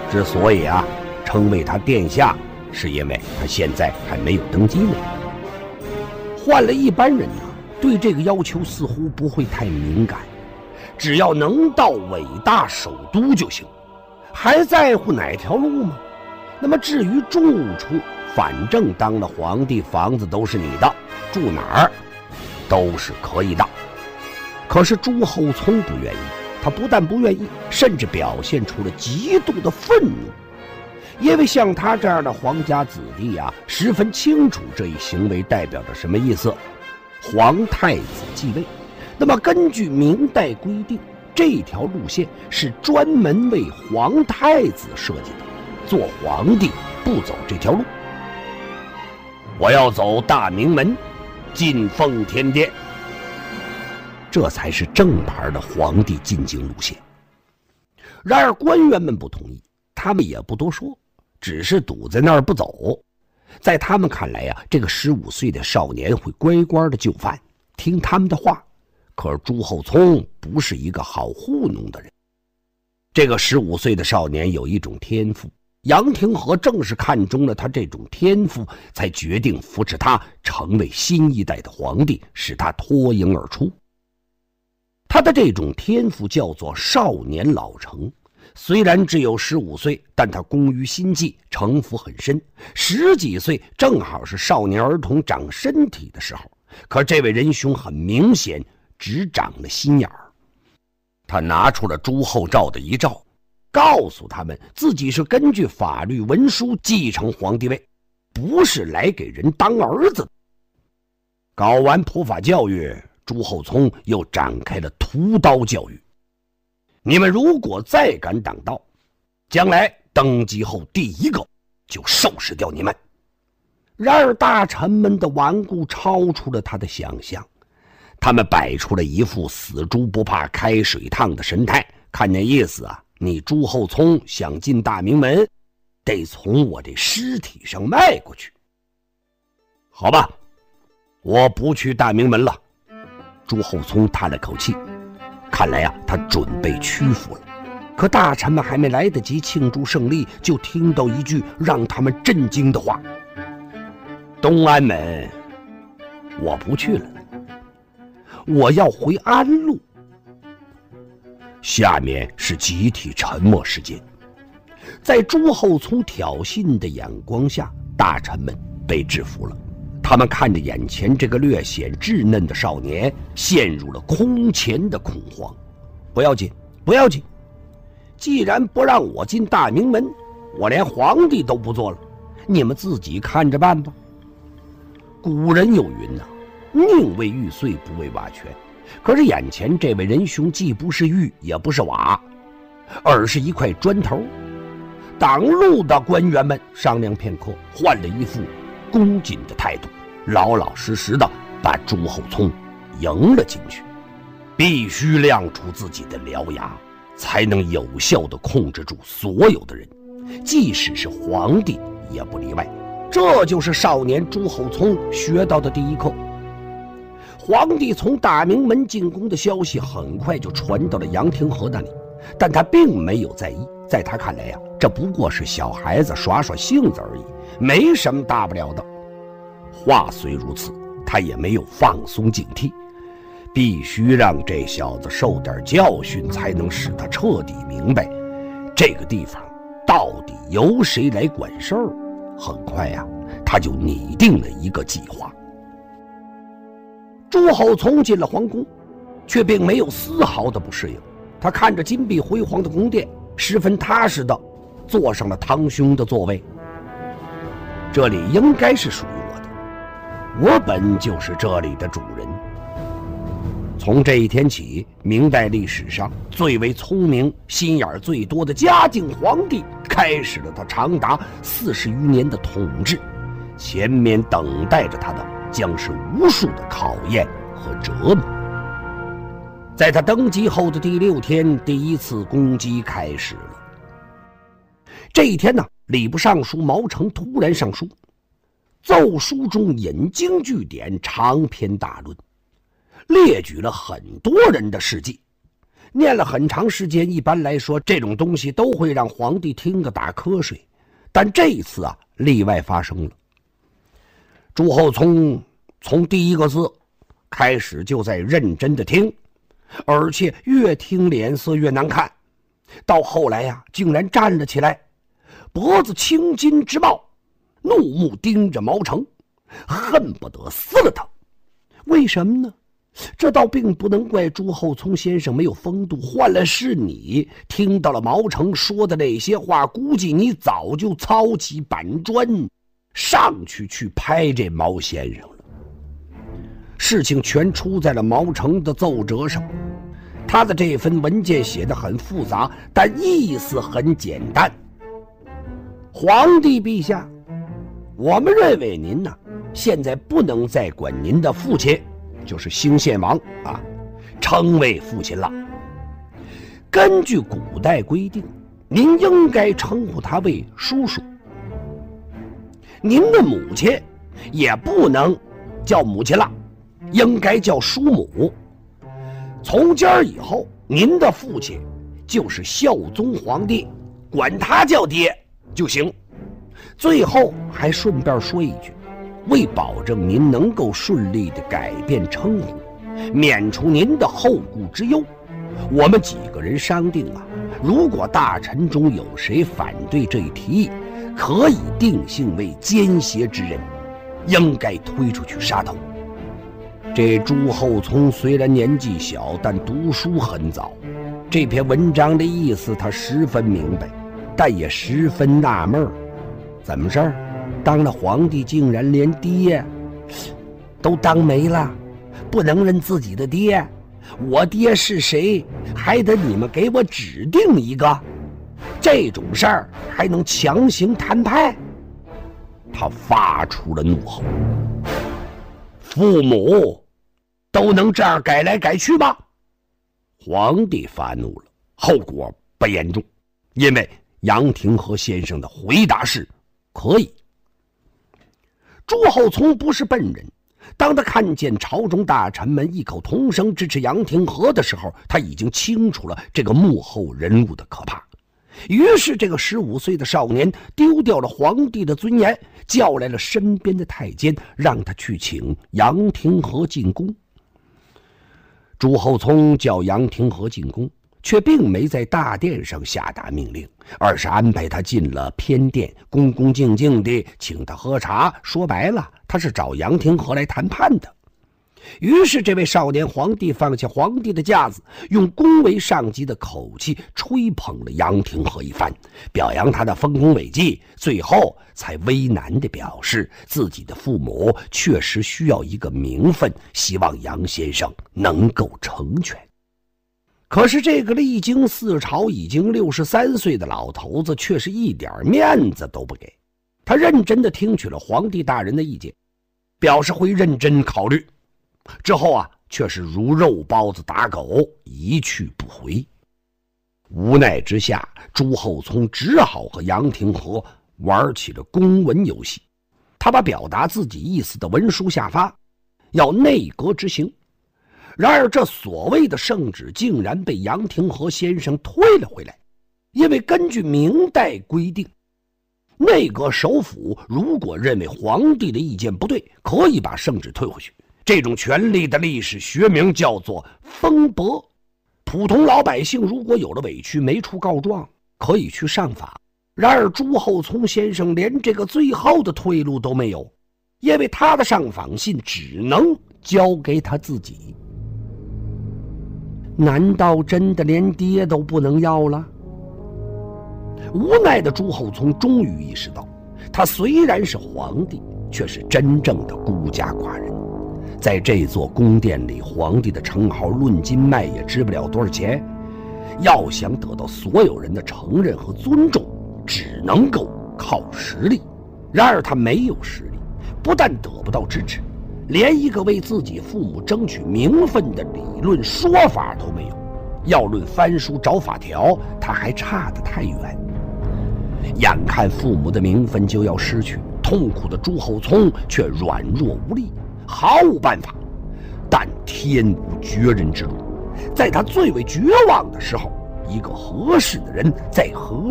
之所以称为他殿下，是因为他现在还没有登基呢。换了一般人对这个要求似乎不会太敏感，只要能到伟大首都就行，还在乎哪条路吗？那么至于住处，反正当了皇帝，房子都是你的，住哪儿都是可以的。可是朱厚熜不愿意，他不但不愿意，甚至表现出了极度的愤怒。因为像他这样的皇家子弟十分清楚这一行为代表着什么意思。皇太子继位，那么根据明代规定，这条路线是专门为皇太子设计的，做皇帝不走这条路。我要走大明门，进奉天殿，这才是正牌的皇帝进京路线。然而官员们不同意，他们也不多说，只是堵在那儿不走。在他们看来这个15岁的少年会乖乖的就范，听他们的话。可是朱厚熜不是一个好糊弄的人。这个15岁的少年有一种天赋，杨廷和正是看中了他这种天赋，才决定扶持他成为新一代的皇帝，使他脱颖而出。他的这种天赋叫做少年老成。虽然只有15岁，但他工于心计，城府很深。10几岁正好是少年儿童长身体的时候，可这位仁兄很明显只长了心眼儿。他拿出了朱厚照的遗诏，告诉他们自己是根据法律文书继承皇帝位，不是来给人当儿子的。搞完普法教育，朱厚熜又展开了屠刀教育。你们如果再敢挡道，将来登基后第一个就收拾掉你们。然而大臣们的顽固超出了他的想象，他们摆出了一副死猪不怕开水烫的神态，看那意思你朱厚熜想进大明门，得从我这尸体上迈过去。好吧，我不去大明门了。朱厚熜叹了口气，看来他准备屈服了。可大臣们还没来得及庆祝胜利，就听到一句让他们震惊的话：东安门我不去了，我要回安陆。下面是集体沉默时间。在朱厚熜挑衅的眼光下，大臣们被制服了。他们看着眼前这个略显稚嫩的少年，陷入了空前的恐慌。不要紧，不要紧，既然不让我进大明门，我连皇帝都不做了，你们自己看着办吧。古人有云宁为玉碎，不为瓦全。可是眼前这位仁兄既不是玉，也不是瓦，而是一块砖头。挡路的官员们商量片刻，换了一副恭谨的态度，老老实实的把朱厚熜迎了进去。必须亮出自己的獠牙，才能有效地控制住所有的人，即使是皇帝也不例外。这就是少年朱厚熜学到的第一课。皇帝从大明门进宫的消息很快就传到了杨廷和那里，但他并没有在意。在他看来这不过是小孩子耍耍性子而已，没什么大不了的。话虽如此，他也没有放松警惕，必须让这小子受点教训，才能使他彻底明白这个地方到底由谁来管事儿。很快他就拟定了一个计划。朱厚熜进了皇宫，却并没有丝毫的不适应。他看着金碧辉煌的宫殿，十分踏实的坐上了堂兄的座位。这里应该是属于我的，我本就是这里的主人。从这一天起，明代历史上最为聪明、心眼最多的嘉靖皇帝开始了他长达40余年的统治，前面等待着他的将是无数的考验和折磨。在他登基后的第6天，第一次攻击开始了。这一天礼部尚书毛成突然上书，奏书中引经据典，长篇大论，列举了很多人的事迹。 念了很长时间，一般来说这种东西都会让皇帝听个打瞌睡，但这一次啊，例外发生了。朱厚熜从第一个字开始就在认真的听，而且越听脸色越难看，到后来呀，竟然站了起来，脖子青筋直冒，怒目盯着毛成，恨不得撕了他。为什么呢？这倒并不能怪朱厚熜先生没有风度，换了是你，听到了毛成说的那些话，估计你早就操起板砖上去拍这毛先生了。事情全出在了毛成的奏折上，他的这份文件写得很复杂，但意思很简单。皇帝陛下，我们认为您呢，现在不能再管您的父亲，就是兴献王啊，称为父亲了。根据古代规定，您应该称呼他为叔叔。您的母亲也不能叫母亲了，应该叫叔母。从今儿以后，您的父亲就是孝宗皇帝，管他叫爹就行。最后还顺便说一句，为保证您能够顺利地改变称呼，免除您的后顾之忧，我们几个人商定啊，如果大臣中有谁反对这一提议，可以定性为奸邪之人，应该推出去杀头。这朱厚熜虽然年纪小，但读书很早，这篇文章的意思他十分明白，但也十分纳闷，怎么事儿？当了皇帝竟然连爹都当没了，不能认自己的爹，我爹是谁还得你们给我指定一个，这种事儿还能强行摊派？他发出了怒吼。父母都能这样改来改去吗？皇帝发怒了，后果不严重，因为杨廷和先生的回答是可以。朱厚熜不是笨人，当他看见朝中大臣们异口同声支持杨廷和的时候，他已经清楚了这个幕后人物的可怕。于是这个15岁的少年丢掉了皇帝的尊严，叫来了身边的太监，让他去请杨廷和进宫。朱厚熜叫杨廷和进宫，却并没在大殿上下达命令，而是安排他进了偏殿，恭恭敬敬地请他喝茶。说白了，他是找杨廷和来谈判的。于是这位少年皇帝放下皇帝的架子，用恭维上级的口气吹捧了杨廷和一番，表扬他的丰功伟绩，最后才为难地表示自己的父母确实需要一个名分，希望杨先生能够成全。可是这个历经4朝已经63岁的老头子却是一点面子都不给，他认真地听取了皇帝大人的意见，表示会认真考虑，之后啊，却是如肉包子打狗，一去不回。无奈之下，朱厚熜只好和杨廷和玩起了公文游戏。他把表达自己意思的文书下发，要内阁执行。然而这所谓的圣旨竟然被杨廷和先生退了回来，因为根据明代规定，内阁首辅如果认为皇帝的意见不对，可以把圣旨退回去。这种权力的历史学名叫做封驳。普通老百姓如果有了委屈没处告状，可以去上访。然而朱厚熜先生连这个最后的退路都没有，因为他的上访信只能交给他自己。难道真的连爹都不能要了？无奈的朱厚熜终于意识到，他虽然是皇帝，却是真正的孤家寡人。在这座宫殿里，皇帝的称号论斤卖也值不了多少钱，要想得到所有人的承认和尊重，只能够靠实力。然而他没有实力，不但得不到支持，连一个为自己父母争取名分的理论说法都没有。要论翻书找法条，他还差得太远。眼看父母的名分就要失去，痛苦的朱厚熜却软弱无力，毫无办法。但天无绝人之路， 在他最为绝望的时候，一个合适的人在河